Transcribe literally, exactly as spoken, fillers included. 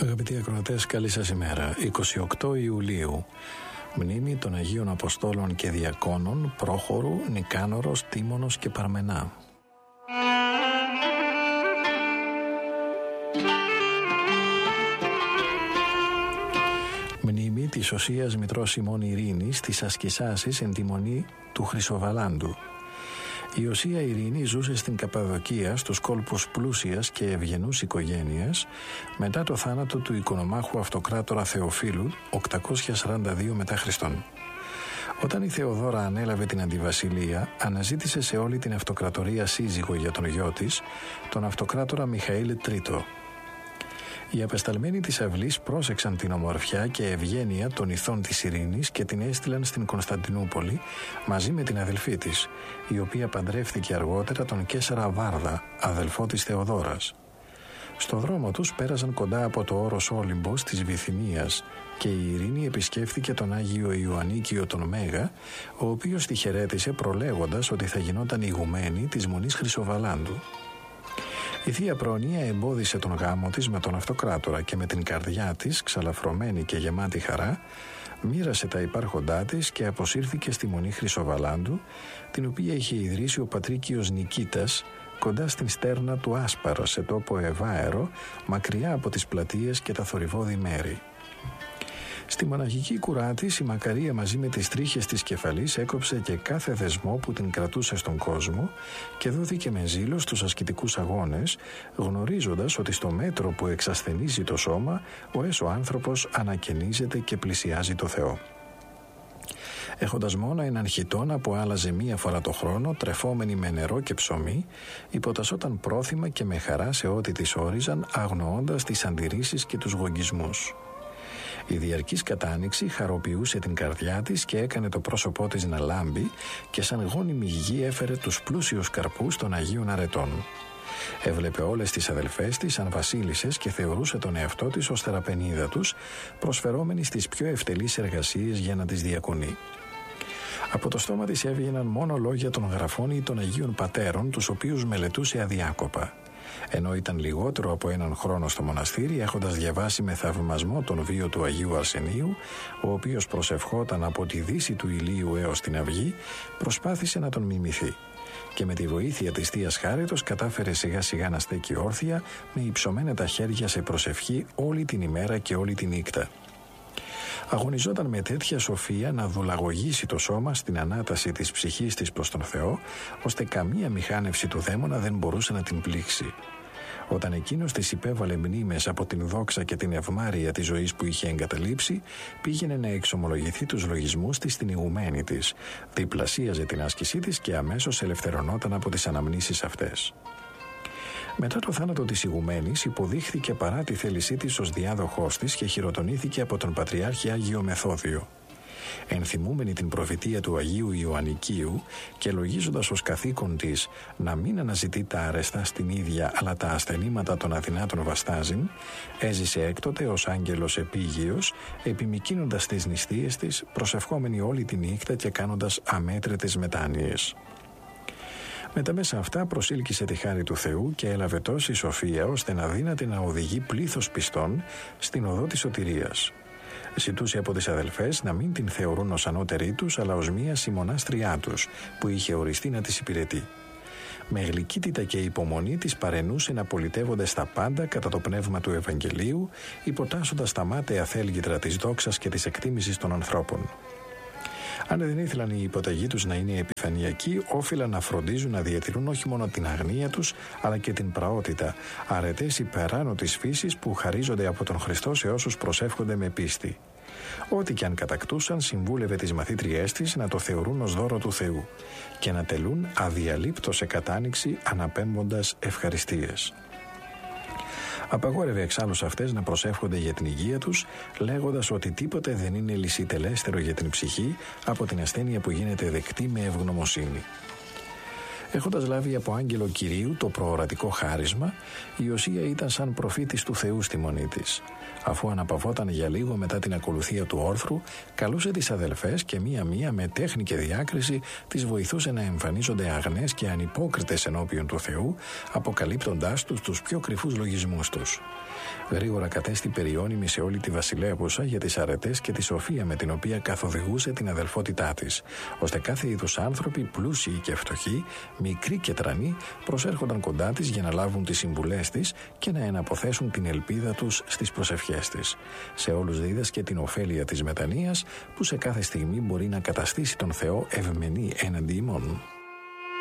Αγαπητοί ακροατές, καλή σας ημέρα. εικοστή ογδόη Ιουλίου, μνήμη των Αγίων Αποστόλων και Διακόνων Πρόχορου, Νικάνωρος, Τίμωνος και Παρμενά. Μνήμη της Οσίας Μητρός ημών Ειρήνης της Ασκησάσης εν τη μονή του Χρυσοβαλάντου. Η Οσία Ειρήνη ζούσε στην Καπαδοκία, στους κόλπους πλούσιας και ευγενούς οικογένειας, μετά το θάνατο του οικονομάχου αυτοκράτορα Θεοφύλου οκτακόσια σαράντα δύο μετά Χριστόν. Όταν η Θεοδόρα ανέλαβε την αντιβασιλεία, αναζήτησε σε όλη την αυτοκρατορία σύζυγο για τον γιο της, τον αυτοκράτορα Μιχαήλ Τρίτο. Οι απεσταλμένοι της αυλής πρόσεξαν την ομορφιά και ευγένεια των ηθών της Ειρήνης και την έστειλαν στην Κωνσταντινούπολη μαζί με την αδελφή της, η οποία παντρεύθηκε αργότερα τον Καίσαρα Βάρδα, αδελφό της Θεοδόρας. Στο δρόμο τους πέρασαν κοντά από το όρος Όλυμπος της Βυθινίας και η Ειρήνη επισκέφθηκε τον Άγιο Ιωαννίκιο τον Μέγα, ο οποίος τη χαιρέτησε προλέγοντας ότι θα γινόταν ηγουμένη της Μονής Χρυσοβαλάντου. Η Θεία Πρόνοια εμπόδισε τον γάμο της με τον αυτοκράτορα και με την καρδιά της, ξαλαφρωμένη και γεμάτη χαρά, μοίρασε τα υπάρχοντά της και αποσύρθηκε στη Μονή Χρυσοβαλάντου, την οποία είχε ιδρύσει ο Πατρίκιος Νικήτας, κοντά στην στέρνα του Άσπαρα, σε τόπο ευάερο, μακριά από τις πλατείες και τα θορυβώδη μέρη. Στη μοναχική κουρά της, η Μακαρία μαζί με τις τρίχες της κεφαλής έκοψε και κάθε δεσμό που την κρατούσε στον κόσμο και δόθηκε με ζήλο στους ασκητικούς αγώνες, γνωρίζοντας ότι στο μέτρο που εξασθενίζει το σώμα, ο έσω άνθρωπος ανακαινίζεται και πλησιάζει το Θεό. Έχοντας μόνο έναν χιτώνα που άλλαζε μία φορά το χρόνο, τρεφόμενη με νερό και ψωμί, υποτασσόταν πρόθυμα και με χαρά σε ό,τι της όριζαν, αγνοώντας τις αντιρρήσεις και τους γογγισμούς. Η διαρκής κατάνοιξη χαροποιούσε την καρδιά της και έκανε το πρόσωπό της να λάμπει και σαν γόνιμη γη έφερε τους πλούσιους καρπούς των Αγίων Αρετών. Έβλεπε όλες τις αδελφές της σαν βασίλισσες και θεωρούσε τον εαυτό της ως θεραπενίδα τους, προσφερόμενη στις πιο ευτελείς εργασίες για να τις διακονεί. Από το στόμα της έβγαιναν μόνο λόγια των γραφών ή των Αγίων Πατέρων, τους οποίους μελετούσε αδιάκοπα. Ενώ ήταν λιγότερο από έναν χρόνο στο μοναστήρι, έχοντας διαβάσει με θαυμασμό τον βίο του Αγίου Αρσενίου, ο οποίος προσευχόταν από τη δύση του ηλίου έως την αυγή, προσπάθησε να τον μιμηθεί. Και με τη βοήθεια της Θείας Χάριτος κατάφερε σιγά σιγά να στέκει όρθια, με υψωμένα τα χέρια σε προσευχή όλη την ημέρα και όλη τη νύχτα. Αγωνιζόταν με τέτοια σοφία να δουλαγωγήσει το σώμα στην ανάταση της ψυχής της προς τον Θεό, ώστε καμία μηχάνευση του δαίμονα δεν μπορούσε να την πλήξει. Όταν εκείνος της υπέβαλε μνήμες από την δόξα και την ευμάρεια της ζωής που είχε εγκαταλείψει, πήγαινε να εξομολογηθεί τους λογισμούς της στην ηγουμένη της, διπλασίαζε την άσκησή της και αμέσως ελευθερωνόταν από τις αναμνήσεις αυτές. Μετά το θάνατο της ηγουμένης, υποδείχθηκε παρά τη θέλησή της ως διάδοχός της και χειροτονήθηκε από τον Πατριάρχη Άγιο Μεθόδιο. Ενθυμούμενη την προφητεία του Αγίου Ιωαννικίου και λογίζοντας ως καθήκον της να μην αναζητεί τα αρεστά στην ίδια αλλά τα ασθενήματα των αδυνάτων βαστάζειν, έζησε έκτοτε ως άγγελος επίγειος, επιμικρύνοντας τις νηστείες της, προσευχόμενη όλη τη νύχτα και κάνοντας αμέτρητες μετάνοιες. Με τα μέσα αυτά προσήλκησε τη χάρη του Θεού και έλαβε τόση σοφία ώστε να δύναται να οδηγεί πλήθος πιστών στην οδό της σωτηρίας. Ζητούσε από τις αδελφές να μην την θεωρούν ως ανώτερη τους, αλλά ως μία συμμονάστριά τους, που είχε οριστεί να τις υπηρετεί. Με γλυκύτητα και υπομονή της παρενούσε να πολιτεύονται στα πάντα κατά το πνεύμα του Ευαγγελίου, υποτάσσοντας τα μάταια θέλγητρα της δόξας και της εκτίμησης των ανθρώπων. Αν δεν ήθελαν η υποταγή τους να είναι επιφανειακή, όφυλαν να φροντίζουν να διατηρούν όχι μόνο την αγνία τους, αλλά και την πραότητα, αρετές υπεράνω της φύσης που χαρίζονται από τον Χριστό σε όσους προσεύχονται με πίστη. Ό,τι και αν κατακτούσαν, συμβούλευε τις μαθήτριές της να το θεωρούν ως δώρο του Θεού και να τελούν αδιαλείπτω σε κατάνοιξη αναπέμποντας ευχαριστίες. Απαγόρευε εξάλλου αυτές να προσεύχονται για την υγεία τους, λέγοντας ότι τίποτε δεν είναι λυσιτελέστερο για την ψυχή από την ασθένεια που γίνεται δεκτή με ευγνωμοσύνη. Έχοντας λάβει από άγγελο Κυρίου το προορατικό χάρισμα, η Ιωσία ήταν σαν προφήτης του Θεού στη μονή της. Αφού αναπαυόταν για λίγο μετά την ακολουθία του όρθρου, καλούσε τις αδελφές και μία-μία με τέχνη και διάκριση τις βοηθούσε να εμφανίζονται αγνές και ανυπόκριτες ενώπιον του Θεού, αποκαλύπτοντάς τους τους πιο κρυφούς λογισμούς τους. Γρήγορα κατέστη περιώνυμη σε όλη τη βασιλεύουσα για τις αρετές και τη σοφία με την οποία καθοδηγούσε την αδελφότητά της, ώστε κάθε είδους άνθρωποι, πλούσιοι και φτωχοί, μικροί και τρανοί, προσέρχονταν κοντά της για να λάβουν τις συμβουλές της και να εναποθέσουν την ελπίδα τους στις προσευχές της. Σε όλους δίδασκε την ωφέλεια της μετανοίας, που σε κάθε στιγμή μπορεί να καταστήσει τον Θεό ευμενή έναντι ημών.